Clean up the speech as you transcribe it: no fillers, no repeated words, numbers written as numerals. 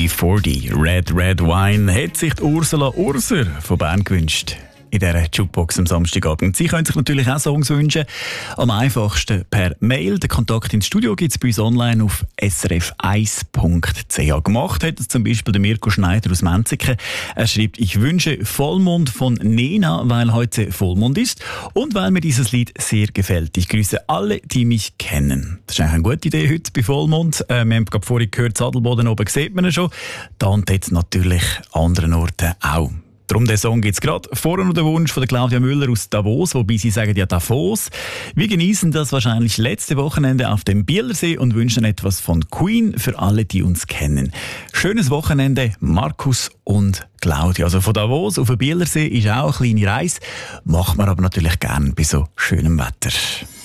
UB40, Red Red Wine, hat sich die Ursula Urser von Bern gewünscht. In dieser Jukebox am Samstagabend. Sie können sich natürlich auch Songs wünschen. Am einfachsten per Mail. Den Kontakt ins Studio gibt es bei uns online auf srf1.ch. Gemacht hat es zum Beispiel der Mirko Schneider aus Menziken. Er schreibt: Ich wünsche Vollmond von Nena, weil heute Vollmond ist und weil mir dieses Lied sehr gefällt. Ich grüße alle, die mich kennen. Das ist eigentlich eine gute Idee heute bei Vollmond. Wir haben gerade vorhin gehört, Sadelboden oben sieht man ihn schon. Da und jetzt natürlich an anderen Orten auch. Darum den Song gibt es gerade. Vorher noch der Wunsch von der Claudia Müller aus Davos, wobei sie sagen ja Davos. Wir genießen das wahrscheinlich letzte Wochenende auf dem Bielersee und wünschen etwas von Queen für alle, die uns kennen. Schönes Wochenende, Markus und Claudia. Also von Davos auf den Bielersee ist auch eine kleine Reise. Macht man aber natürlich gerne bei so schönem Wetter.